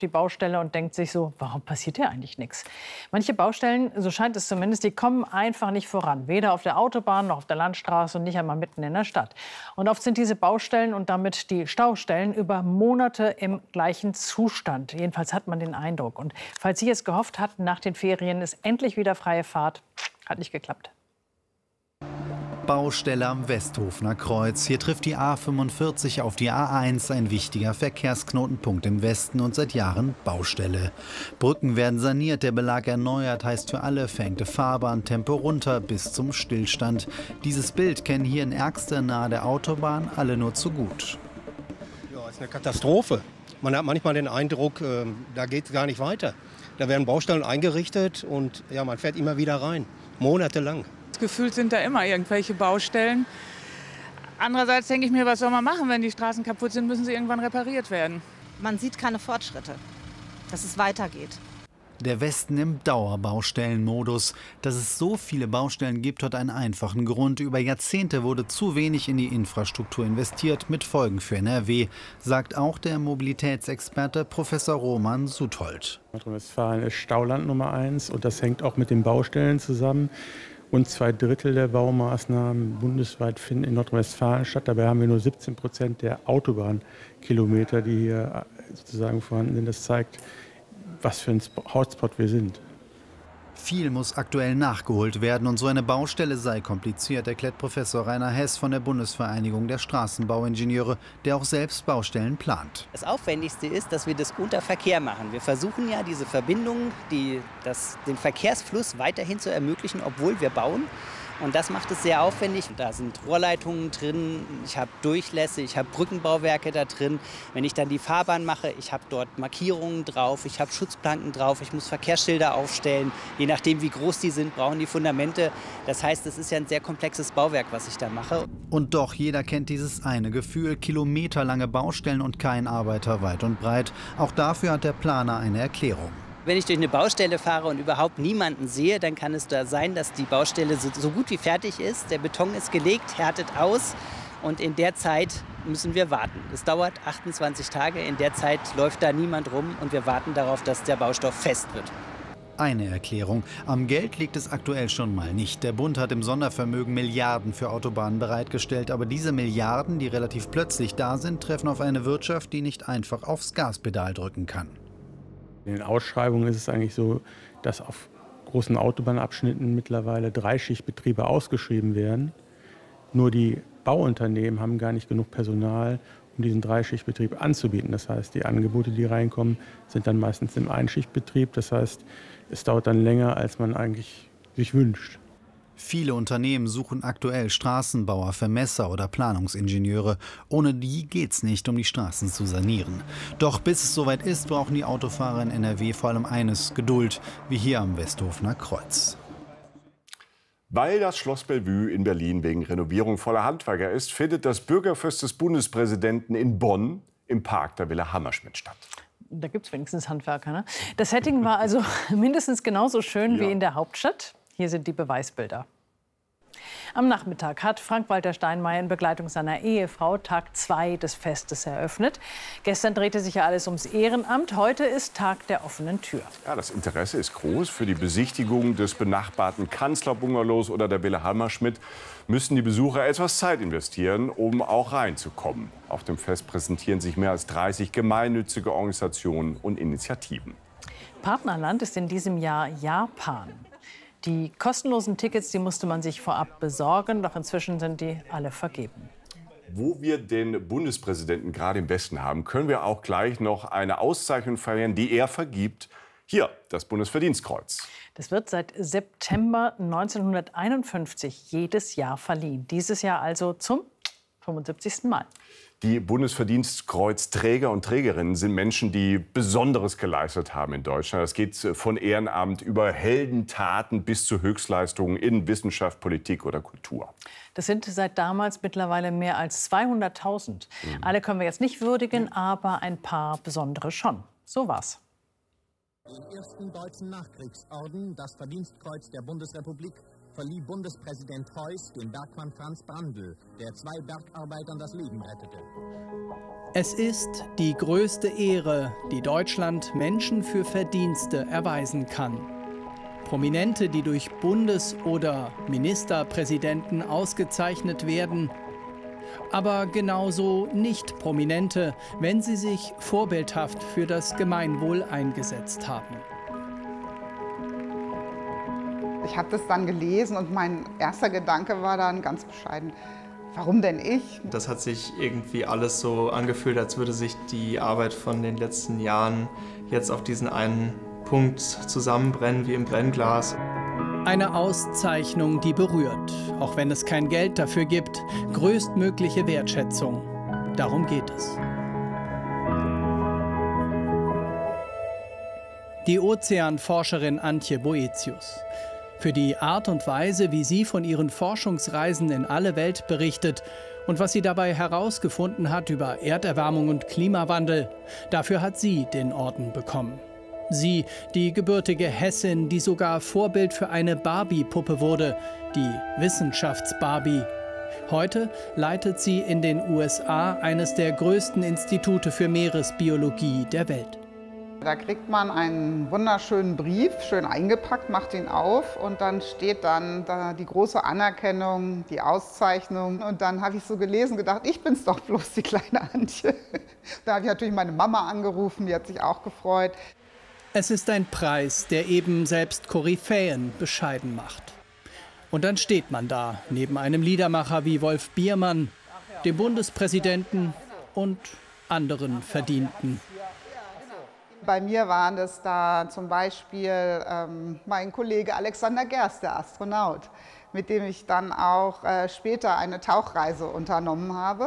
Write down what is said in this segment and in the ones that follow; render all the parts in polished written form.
die Baustelle und denkt sich so, warum passiert hier eigentlich nichts? Manche Baustellen, so scheint es zumindest, die kommen einfach nicht voran. Weder auf der Autobahn noch auf der Landstraße und nicht einmal mitten in der Stadt. Und oft sind diese Baustellen und damit die Staustellen über Monate im gleichen Zustand. Jedenfalls hat man den Eindruck. Und falls Sie es gehofft hatten, nach den Ferien ist endlich wieder freie Fahrt, hat nicht geklappt. Baustelle am Westhofener Kreuz. Hier trifft die A45 auf die A1, ein wichtiger Verkehrsknotenpunkt im Westen und seit Jahren Baustelle. Brücken werden saniert, der Belag erneuert, heißt für alle verhängte Fahrbahntempo runter bis zum Stillstand. Dieses Bild kennen hier in Ergster nahe der Autobahn alle nur zu gut. Ja, es ist eine Katastrophe. Man hat manchmal den Eindruck, da geht es gar nicht weiter. Da werden Baustellen eingerichtet und ja, man fährt immer wieder rein, monatelang. Gefühlt sind da immer irgendwelche Baustellen. Andererseits denke ich mir, was soll man machen, wenn die Straßen kaputt sind, müssen sie irgendwann repariert werden. Man sieht keine Fortschritte, dass es weitergeht. Der Westen im Dauerbaustellenmodus. Dass es so viele Baustellen gibt, hat einen einfachen Grund. Über Jahrzehnte wurde zu wenig in die Infrastruktur investiert, mit Folgen für NRW, sagt auch der Mobilitätsexperte Professor Roman Suthold. Nordrhein-Westfalen ist Stauland Nummer 1 und das hängt auch mit den Baustellen zusammen. Und 2/3 der Baumaßnahmen bundesweit finden in Nordrhein-Westfalen statt. Dabei haben wir nur 17% der Autobahnkilometer, die hier sozusagen vorhanden sind. Das zeigt, was für ein Hotspot wir sind. Viel muss aktuell nachgeholt werden und so eine Baustelle sei kompliziert, erklärt Professor Rainer Hess von der Bundesvereinigung der Straßenbauingenieure, der auch selbst Baustellen plant. Das Aufwendigste ist, dass wir das unter Verkehr machen. Wir versuchen ja diese Verbindungen, den Verkehrsfluss weiterhin zu ermöglichen, obwohl wir bauen. Und das macht es sehr aufwendig. Da sind Rohrleitungen drin, ich habe Durchlässe, ich habe Brückenbauwerke da drin. Wenn ich dann die Fahrbahn mache, ich habe dort Markierungen drauf, ich habe Schutzplanken drauf, ich muss Verkehrsschilder aufstellen. Je nachdem, wie groß die sind, brauchen die Fundamente. Das heißt, es ist ja ein sehr komplexes Bauwerk, was ich da mache. Und doch, jeder kennt dieses eine Gefühl, kilometerlange Baustellen und kein Arbeiter weit und breit. Auch dafür hat der Planer eine Erklärung. Wenn ich durch eine Baustelle fahre und überhaupt niemanden sehe, dann kann es da sein, dass die Baustelle so gut wie fertig ist. Der Beton ist gelegt, härtet aus und in der Zeit müssen wir warten. Es dauert 28 Tage, in der Zeit läuft da niemand rum und wir warten darauf, dass der Baustoff fest wird. Eine Erklärung. Am Geld liegt es aktuell schon mal nicht. Der Bund hat im Sondervermögen Milliarden für Autobahnen bereitgestellt. Aber diese Milliarden, die relativ plötzlich da sind, treffen auf eine Wirtschaft, die nicht einfach aufs Gaspedal drücken kann. In den Ausschreibungen ist es eigentlich so, dass auf großen Autobahnabschnitten mittlerweile Dreischichtbetriebe ausgeschrieben werden. Nur die Bauunternehmen haben gar nicht genug Personal, um diesen Dreischichtbetrieb anzubieten. Das heißt, die Angebote, die reinkommen, sind dann meistens im Einschichtbetrieb. Das heißt, es dauert dann länger, als man eigentlich sich wünscht. Viele Unternehmen suchen aktuell Straßenbauer, Vermesser oder Planungsingenieure. Ohne die geht's nicht, um die Straßen zu sanieren. Doch bis es soweit ist, brauchen die Autofahrer in NRW vor allem eines: Geduld, wie hier am Westhofener Kreuz. Weil das Schloss Bellevue in Berlin wegen Renovierung voller Handwerker ist, findet das Bürgerfest des Bundespräsidenten in Bonn im Park der Villa Hammerschmidt statt. Da gibt es wenigstens Handwerker, ne? Das Setting war also mindestens genauso schön wie in der Hauptstadt. Hier sind die Beweisbilder. Am Nachmittag hat Frank-Walter Steinmeier in Begleitung seiner Ehefrau Tag 2 des Festes eröffnet. Gestern drehte sich ja alles ums Ehrenamt. Heute ist Tag der offenen Tür. Ja, das Interesse ist groß. Für die Besichtigung des benachbarten Kanzlerbungalows oder der Villa Hammerschmidt müssen die Besucher etwas Zeit investieren, um auch reinzukommen. Auf dem Fest präsentieren sich mehr als 30 gemeinnützige Organisationen und Initiativen. Partnerland ist in diesem Jahr Japan. Die kostenlosen Tickets, die musste man sich vorab besorgen, doch inzwischen sind die alle vergeben. Wo wir den Bundespräsidenten gerade im Westen haben, können wir auch gleich noch eine Auszeichnung verlieren, die er vergibt. Hier, das Bundesverdienstkreuz. Das wird seit September 1951 jedes Jahr verliehen. Dieses Jahr also zum 75. Mal. Die Bundesverdienstkreuzträger und Trägerinnen sind Menschen, die Besonderes geleistet haben in Deutschland. Das geht von Ehrenamt über Heldentaten bis zu Höchstleistungen in Wissenschaft, Politik oder Kultur. Das sind seit damals mittlerweile mehr als 200.000. Alle können wir jetzt nicht würdigen, aber ein paar besondere schon. So war's. Den ersten deutschen Nachkriegsorden, das Verdienstkreuz der Bundesrepublik, verlieh Bundespräsident Heuss den Bergmann Franz Brandl, der 2 Bergarbeitern das Leben rettete. Es ist die größte Ehre, die Deutschland Menschen für Verdienste erweisen kann. Prominente, die durch Bundes- oder Ministerpräsidenten ausgezeichnet werden, aber genauso Nicht-Prominente, wenn sie sich vorbildhaft für das Gemeinwohl eingesetzt haben. Ich habe das dann gelesen und mein erster Gedanke war dann ganz bescheiden, warum denn ich? Das hat sich irgendwie alles so angefühlt, als würde sich die Arbeit von den letzten Jahren jetzt auf diesen einen Punkt zusammenbrennen wie im Brennglas. Eine Auszeichnung, die berührt, auch wenn es kein Geld dafür gibt, größtmögliche Wertschätzung. Darum geht es. Die Ozeanforscherin Antje Boetius. Für die Art und Weise, wie sie von ihren Forschungsreisen in alle Welt berichtet und was sie dabei herausgefunden hat über Erderwärmung und Klimawandel, dafür hat sie den Orden bekommen. Sie, die gebürtige Hessin, die sogar Vorbild für eine Barbie-Puppe wurde, die Wissenschafts-Barbie. Heute leitet sie in den USA eines der größten Institute für Meeresbiologie der Welt. Da kriegt man einen wunderschönen Brief, schön eingepackt, macht ihn auf und dann steht dann da die große Anerkennung, die Auszeichnung. Und dann habe ich so gelesen, gedacht, ich bin's doch bloß, die kleine Antje. Da habe ich natürlich meine Mama angerufen, die hat sich auch gefreut. Es ist ein Preis, der eben selbst Koryphäen bescheiden macht. Und dann steht man da, neben einem Liedermacher wie Wolf Biermann, dem Bundespräsidenten und anderen Verdienten. Bei mir waren es da zum Beispiel mein Kollege Alexander Gerst, der Astronaut, mit dem ich dann auch später eine Tauchreise unternommen habe.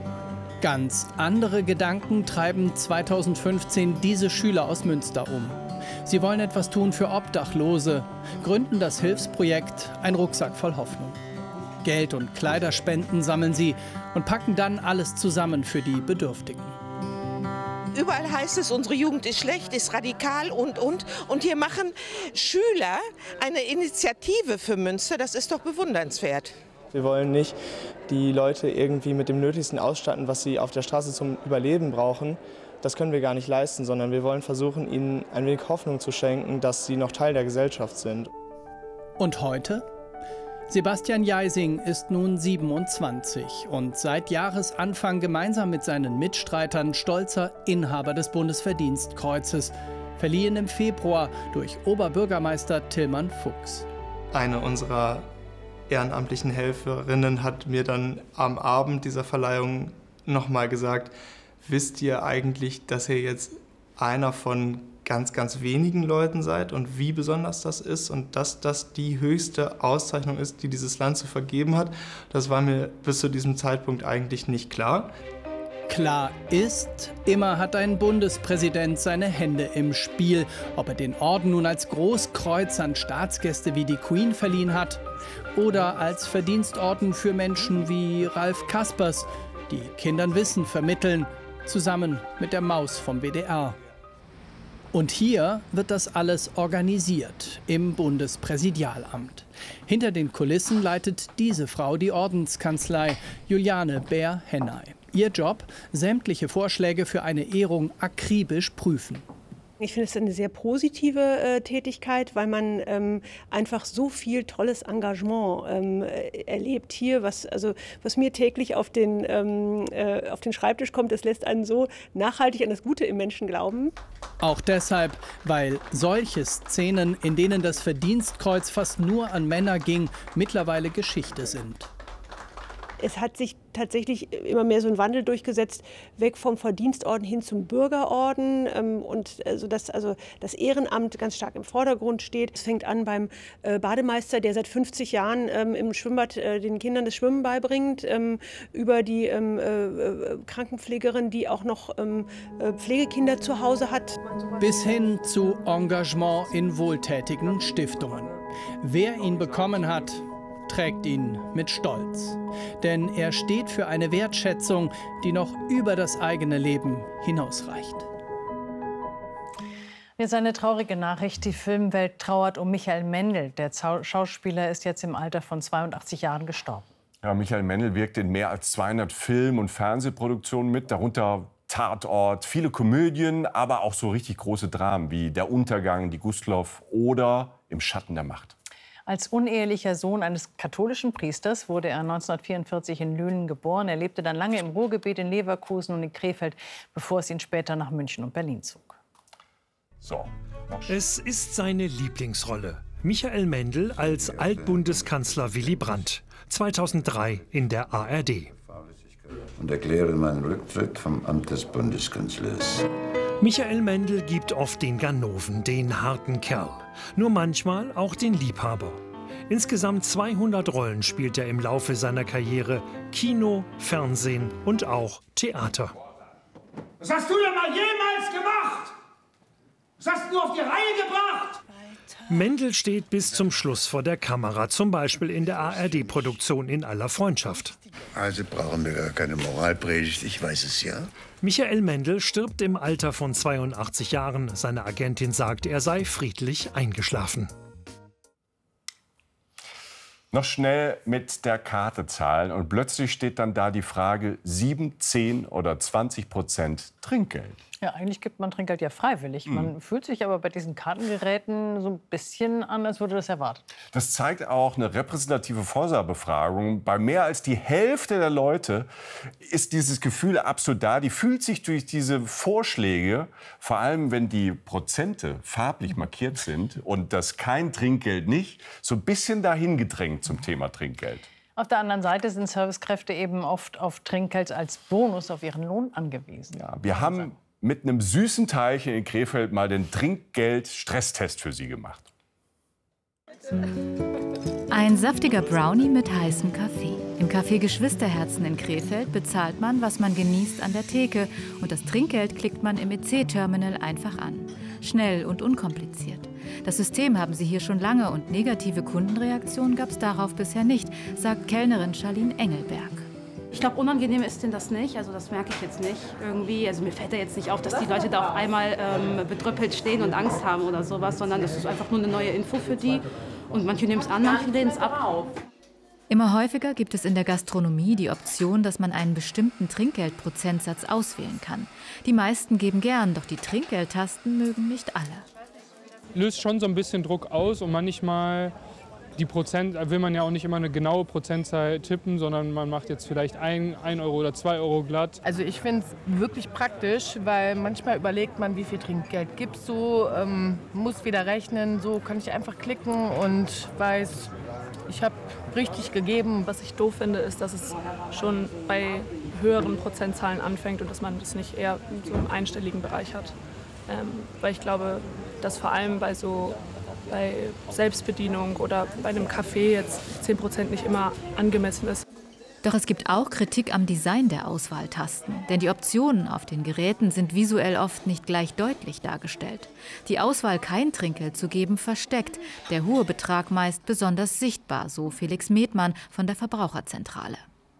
Ganz andere Gedanken treiben 2015 diese Schüler aus Münster um. Sie wollen etwas tun für Obdachlose, gründen das Hilfsprojekt Ein Rucksack voll Hoffnung. Geld und Kleiderspenden sammeln sie und packen dann alles zusammen für die Bedürftigen. Überall heißt es, unsere Jugend ist schlecht, ist radikal und. Und hier machen Schüler eine Initiative für Münster. Das ist doch bewundernswert. Wir wollen nicht die Leute irgendwie mit dem Nötigsten ausstatten, was sie auf der Straße zum Überleben brauchen. Das können wir gar nicht leisten, sondern wir wollen versuchen, ihnen ein wenig Hoffnung zu schenken, dass sie noch Teil der Gesellschaft sind. Und heute? Sebastian Jeising ist nun 27 und seit Jahresanfang gemeinsam mit seinen Mitstreitern stolzer Inhaber des Bundesverdienstkreuzes, verliehen im Februar durch Oberbürgermeister Tillmann Fuchs. Eine unserer ehrenamtlichen Helferinnen hat mir dann am Abend dieser Verleihung nochmal gesagt, wisst ihr eigentlich, dass ihr jetzt einer von ganz wenigen Leuten seid und wie besonders das ist und dass das die höchste Auszeichnung ist, die dieses Land zu vergeben hat. Das war mir bis zu diesem Zeitpunkt eigentlich nicht klar. Klar ist, immer hat ein Bundespräsident seine Hände im Spiel. Ob er den Orden nun als Großkreuz an Staatsgäste wie die Queen verliehen hat oder als Verdienstorden für Menschen wie Ralf Kaspers, die Kindern Wissen vermitteln, zusammen mit der Maus vom WDR. Und hier wird das alles organisiert im Bundespräsidialamt. Hinter den Kulissen leitet diese Frau die Ordenskanzlei, Juliane Bär-Hennay. Ihr Job, sämtliche Vorschläge für eine Ehrung akribisch prüfen. Ich finde es eine sehr positive Tätigkeit, weil man einfach so viel tolles Engagement erlebt hier, was mir täglich auf den Schreibtisch kommt. Das lässt einen so nachhaltig an das Gute im Menschen glauben. Auch deshalb, weil solche Szenen, in denen das Verdienstkreuz fast nur an Männer ging, mittlerweile Geschichte sind. Es hat sich tatsächlich immer mehr so ein Wandel durchgesetzt, weg vom Verdienstorden hin zum Bürgerorden und dass das Ehrenamt ganz stark im Vordergrund steht. Es fängt an beim Bademeister, der seit 50 Jahren im Schwimmbad den Kindern das Schwimmen beibringt, über die Krankenpflegerin, die auch noch Pflegekinder zu Hause hat. Bis hin zu Engagement in wohltätigen Stiftungen. Wer ihn bekommen hat, trägt ihn mit Stolz. Denn er steht für eine Wertschätzung, die noch über das eigene Leben hinausreicht. Jetzt eine traurige Nachricht. Die Filmwelt trauert um Michael Mendl. Der Schauspieler ist jetzt im Alter von 82 Jahren gestorben. Ja, Michael Mendl wirkte in mehr als 200 Film- und Fernsehproduktionen mit, darunter Tatort, viele Komödien, aber auch so richtig große Dramen wie Der Untergang, Die Gustloff oder Im Schatten der Macht. Als unehelicher Sohn eines katholischen Priesters wurde er 1944 in Lünen geboren. Er lebte dann lange im Ruhrgebiet, in Leverkusen und in Krefeld, bevor es ihn später nach München und Berlin zog. So. Es ist seine Lieblingsrolle. Michael Mendl als Altbundeskanzler Willy Brandt. 2003 in der ARD. Und erkläre meinen Rücktritt vom Amt des Bundeskanzlers. Michael Mendl gibt oft den Ganoven, den harten Kerl. Nur manchmal auch den Liebhaber. Insgesamt 200 Rollen spielt er im Laufe seiner Karriere. Kino, Fernsehen und auch Theater. Was hast du denn mal jemals gemacht? Was hast du auf die Reihe gebracht? Mendl steht bis zum Schluss vor der Kamera, zum Beispiel in der ARD-Produktion In aller Freundschaft. Also brauchen wir gar keine Moralpredigt, ich weiß es ja. Michael Mendl stirbt im Alter von 82 Jahren. Seine Agentin sagt, er sei friedlich eingeschlafen. Noch schnell mit der Karte zahlen und plötzlich steht dann da die Frage 7, 10 oder 20% Trinkgeld. Ja, eigentlich gibt man Trinkgeld ja freiwillig. Man fühlt sich aber bei diesen Kartengeräten so ein bisschen an, als würde das erwartet. Das zeigt auch eine repräsentative Forsa-Befragung. Bei mehr als die Hälfte der Leute ist dieses Gefühl absolut da. Die fühlt sich durch diese Vorschläge, vor allem wenn die Prozente farblich markiert sind und das kein Trinkgeld nicht, so ein bisschen dahin gedrängt zum Thema Trinkgeld. Auf der anderen Seite sind Servicekräfte eben oft auf Trinkgeld als Bonus auf ihren Lohn angewiesen. Ja, wir haben mit einem süßen Teilchen in Krefeld mal den Trinkgeld-Stresstest für Sie gemacht. Ein saftiger Brownie mit heißem Kaffee. Im Café Geschwisterherzen in Krefeld bezahlt man, was man genießt, an der Theke. Und das Trinkgeld klickt man im EC-Terminal einfach an. Schnell und unkompliziert. Das System haben sie hier schon lange und negative Kundenreaktionen gab es darauf bisher nicht, sagt Kellnerin Charlene Engelberg. Ich glaube, unangenehm ist denn das nicht. Also das merke ich jetzt nicht irgendwie. Also mir fällt da jetzt nicht auf, dass die Leute da auf einmal bedröppelt stehen und Angst haben oder sowas, sondern das ist einfach nur eine neue Info für die. Und manche nehmen es an, manche lehnen es ab. Immer häufiger gibt es in der Gastronomie die Option, dass man einen bestimmten Trinkgeldprozentsatz auswählen kann. Die meisten geben gern, doch die Trinkgeldtasten mögen nicht alle. Löst schon so ein bisschen Druck aus und manchmal die Prozent will man ja auch nicht immer eine genaue Prozentzahl tippen, sondern man macht jetzt vielleicht 1 Euro oder 2 Euro glatt. Also ich finde es wirklich praktisch, weil manchmal überlegt man, wie viel Trinkgeld gibst du, muss wieder rechnen, so kann ich einfach klicken und weiß, ich habe richtig gegeben. Was ich doof finde, ist, dass es schon bei höheren Prozentzahlen anfängt und dass man das nicht eher so im einstelligen Bereich hat. Weil ich glaube, dass vor allem bei Selbstbedienung oder bei einem Café jetzt 10% nicht immer angemessen ist. Doch es gibt auch Kritik am Design der Auswahltasten. Denn die Optionen auf den Geräten sind visuell oft nicht gleich deutlich dargestellt. Die Auswahl, kein Trinkgeld zu geben, versteckt. Der hohe Betrag meist besonders sichtbar, so Felix Methmann von der Verbraucherzentrale.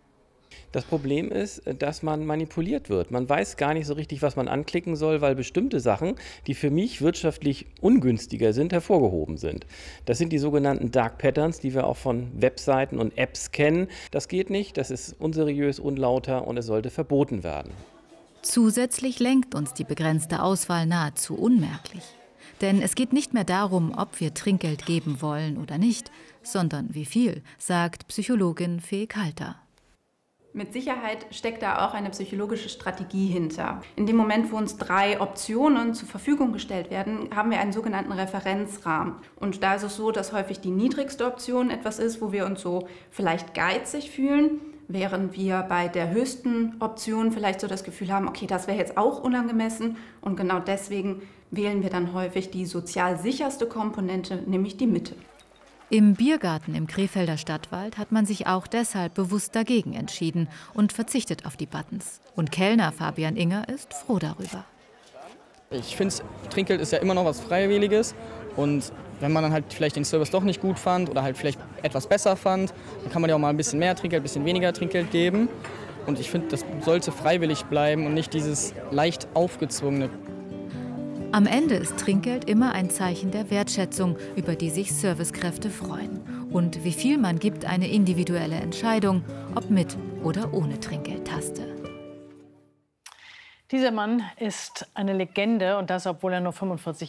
Das Problem ist, dass man manipuliert wird. Man weiß gar nicht so richtig, was man anklicken soll, weil bestimmte Sachen, die für mich wirtschaftlich ungünstiger sind, hervorgehoben sind. Das sind die sogenannten Dark Patterns, die wir auch von Webseiten und Apps kennen. Das geht nicht, das ist unseriös, unlauter und es sollte verboten werden. Zusätzlich lenkt uns die begrenzte Auswahl nahezu unmerklich. Denn es geht nicht mehr darum, ob wir Trinkgeld geben wollen oder nicht, sondern wie viel, sagt Psychologin Fee Kalter. Mit Sicherheit steckt da auch eine psychologische Strategie hinter. In dem Moment, wo uns 3 Optionen zur Verfügung gestellt werden, haben wir einen sogenannten Referenzrahmen. Und da ist es so, dass häufig die niedrigste Option etwas ist, wo wir uns so vielleicht geizig fühlen, während wir bei der höchsten Option vielleicht so das Gefühl haben, okay, das wäre jetzt auch unangemessen. Und genau deswegen wählen wir dann häufig die sozial sicherste Komponente, nämlich die Mitte. Im Biergarten im Krefelder Stadtwald hat man sich auch deshalb bewusst dagegen entschieden und verzichtet auf die Buttons. Und Kellner Fabian Inger ist froh darüber. Ich finde, Trinkgeld ist ja immer noch was Freiwilliges. Und wenn man dann halt vielleicht den Service doch nicht gut fand oder halt vielleicht etwas besser fand, dann kann man ja auch mal ein bisschen mehr Trinkgeld, ein bisschen weniger Trinkgeld geben. Und ich finde, das sollte freiwillig bleiben und nicht dieses leicht aufgezwungene. Am Ende ist Trinkgeld immer ein Zeichen der Wertschätzung, über die sich Servicekräfte freuen. Und wie viel man gibt, eine individuelle Entscheidung, ob mit oder ohne Trinkgeldtaste. Dieser Mann ist eine Legende und das, obwohl er nur 45